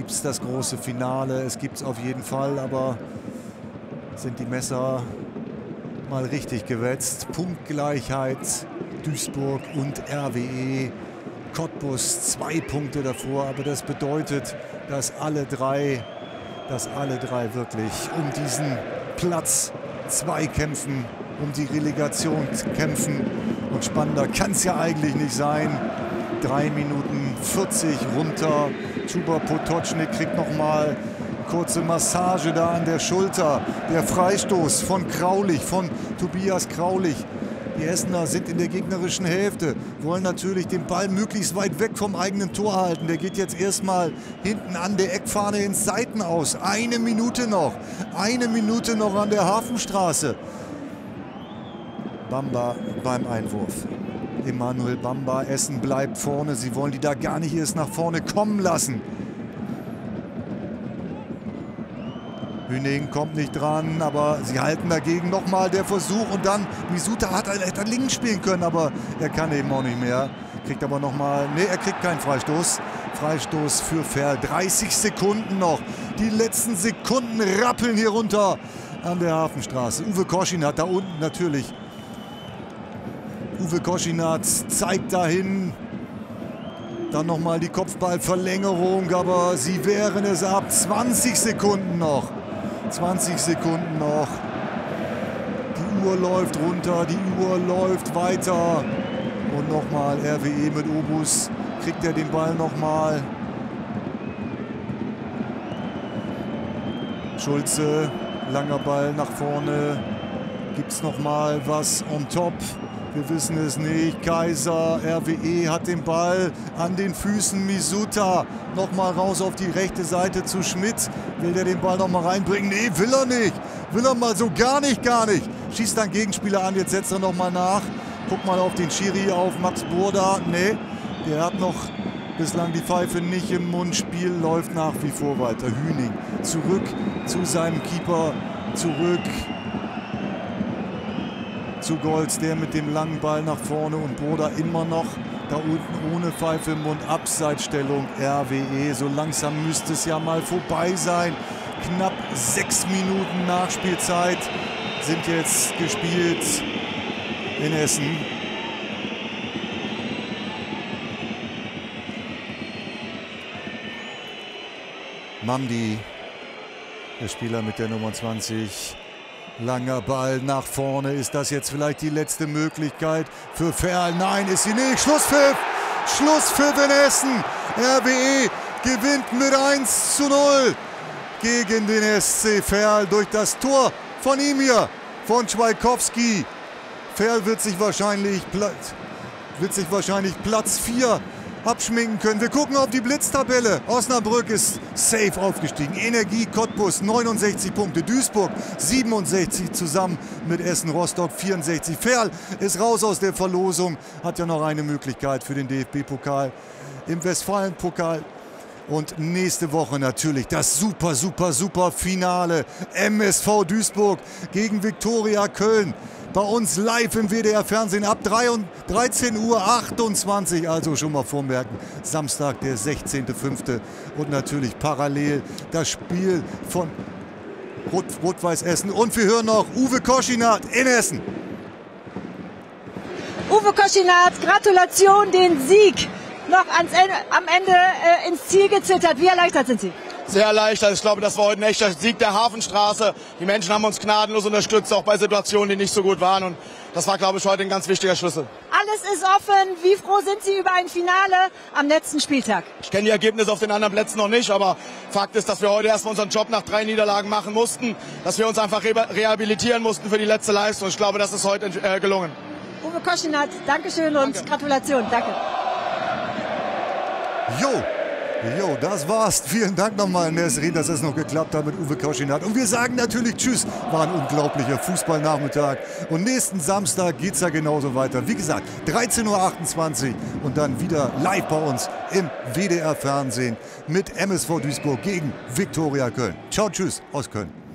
gibt es das große Finale. Es gibt es auf jeden Fall, aber sind die Messer mal richtig gewetzt. Punktgleichheit Duisburg und RWE. Cottbus 2 Punkte davor, aber das bedeutet, dass alle drei wirklich um diesen Platz 2 kämpfen, um die Relegation kämpfen. Und spannender kann es ja eigentlich nicht sein. 3 Minuten 40 runter. Chuba Potočnik kriegt nochmal kurze Massage da an der Schulter. Der Freistoß von Kraulich, von Tobias Kraulich. Die Essener sind in der gegnerischen Hälfte, wollen natürlich den Ball möglichst weit weg vom eigenen Tor halten. Der geht jetzt erstmal hinten an der Eckfahne ins Seitenaus. 1 Minute noch. 1 Minute noch an der Hafenstraße. Bamba beim Einwurf. Emanuel Bamba, Essen bleibt vorne. Sie wollen die da gar nicht erst nach vorne kommen lassen. Hüning kommt nicht dran, aber sie halten dagegen. Nochmal der Versuch und dann Misuta hätte links spielen können, aber er kann eben auch nicht mehr. Kriegt aber nochmal, nee, er kriegt keinen Freistoß. Freistoß für Ferl. 30 Sekunden noch. Die letzten Sekunden rappeln hier runter an der Hafenstraße. Uwe Koschinat da unten natürlich. Uwe Koschinat zeigt dahin. Dann nochmal die Kopfballverlängerung, aber sie wehren es ab. 20 Sekunden noch. 20 Sekunden noch. Die Uhr läuft runter, die Uhr läuft weiter. Und nochmal RWE mit Obus. Kriegt er den Ball nochmal. Schulze, langer Ball nach vorne. Gibt es nochmal was on top? Wir wissen es nicht. Kaiser, RWE hat den Ball an den Füßen. Misuta nochmal raus auf die rechte Seite zu Schmidt. Will der den Ball nochmal reinbringen? Nee, will er nicht. Will er mal so gar nicht. Schießt dann Gegenspieler an. Jetzt setzt er nochmal nach. Guck mal auf den Schiri, auf Max Burda. Nee, der hat noch bislang die Pfeife nicht im Mund. Spiel läuft nach wie vor weiter. Hüning zurück zu seinem Keeper. Zurück zu Golz, der mit dem langen Ball nach vorne und Broda immer noch da unten ohne Pfeife im Mund. Abseitsstellung RWE. So langsam müsste es ja mal vorbei sein. Knapp 6 Minuten Nachspielzeit sind jetzt gespielt in Essen. Mamdi, der Spieler mit der Nummer 20. Langer Ball nach vorne. Ist das jetzt vielleicht die letzte Möglichkeit für Ferl? Nein, ist sie nicht. Schlusspfiff! Schlusspfiff in Essen. RWE gewinnt mit 1:0 gegen den SC Verl durch das Tor von ihm hier, von Schweikowski. Verl wird sich wahrscheinlich Platz 4 abschminken können. Wir gucken auf die Blitztabelle. Osnabrück ist safe aufgestiegen. Energie Cottbus 69 Punkte. Duisburg 67 zusammen mit Essen Rostock 64. Verl ist raus aus der Verlosung. Hat ja noch eine Möglichkeit für den DFB-Pokal im Westfalen-Pokal. Und nächste Woche natürlich das super Finale. MSV Duisburg gegen Viktoria Köln. Bei uns live im WDR-Fernsehen ab 13:28 Uhr. Also schon mal vormerken. Samstag, der 16.05. Und natürlich parallel das Spiel von Rot-Weiß Essen. Und wir hören noch Uwe Koschinat in Essen. Uwe Koschinat, Gratulation, den Sieg noch am Ende ins Ziel gezittert. Wie erleichtert sind Sie? Sehr erleichtert. Ich glaube, das war heute ein echter Sieg der Hafenstraße. Die Menschen haben uns gnadenlos unterstützt, auch bei Situationen, die nicht so gut waren. Und das war, glaube ich, heute ein ganz wichtiger Schlüssel. Alles ist offen. Wie froh sind Sie über ein Finale am letzten Spieltag? Ich kenne die Ergebnisse auf den anderen Plätzen noch nicht, aber Fakt ist, dass wir heute erstmal unseren Job nach 3 Niederlagen machen mussten, dass wir uns einfach rehabilitieren mussten für die letzte Leistung. Ich glaube, das ist heute gelungen. Uwe Koschinat, Dankeschön und Gratulation. Danke. Jo, das war's. Vielen Dank nochmal, Nesrin, dass es noch geklappt hat mit Uwe Koschinat. Und wir sagen natürlich Tschüss. War ein unglaublicher Fußballnachmittag. Und nächsten Samstag geht's ja genauso weiter. Wie gesagt, 13:28 Uhr und dann wieder live bei uns im WDR-Fernsehen mit MSV Duisburg gegen Viktoria Köln. Ciao, tschüss aus Köln.